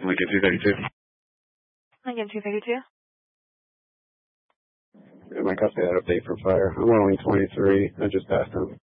Lincoln 232. Lincoln 232. My custody had update for fire. I'm only 23. I just passed him.